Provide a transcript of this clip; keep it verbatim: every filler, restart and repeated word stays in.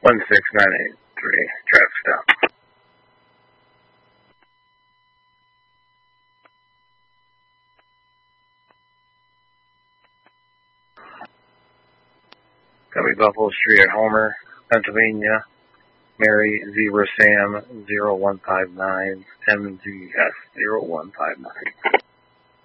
one six nine eight three, traffic stop. Copy Buffalo Street at Homer, Pennsylvania. Mary Zebra Sam zero one five nine M Z S zero one five nine.